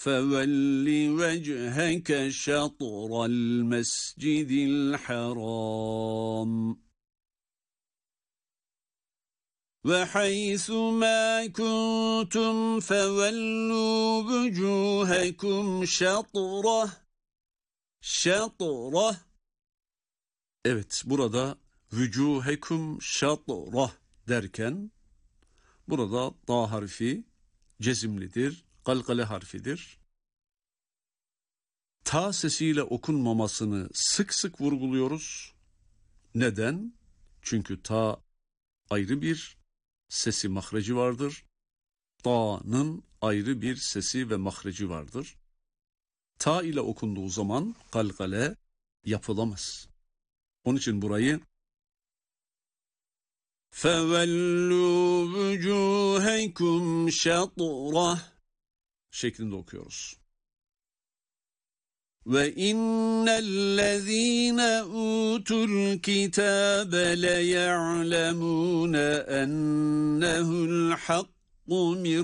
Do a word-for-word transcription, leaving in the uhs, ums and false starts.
فَوَلِّ وَجْهَكَ شَطْرَ الْمَسْجِدِ الْحَرَامِ وَحَيْثُ مَا كُنْتُمْ فَوَلُّوا وُجُوهَكُمْ شَطْرَهُ شَطْرَهُ Evet, burada vücuhekum şatrah derken burada da harfi cezimlidir, galgale harfidir. Ta sesiyle okunmamasını sık sık vurguluyoruz. Neden? Çünkü ta ayrı bir sesi mahreci vardır. Ta'nın ayrı bir sesi ve mahreci vardır. Ta ile okunduğu zaman galgale yapılamaz. Onun için burayı فَوَلُّوا وُجُوهَكُمْ شَطْرَهُ şeklinde okuyoruz. وَإِنَّ الَّذ۪ينَ أُوتُوا الْكِتَابَ لَيَعْلَمُونَ أَنَّهُ الْحَقُّ مِنْ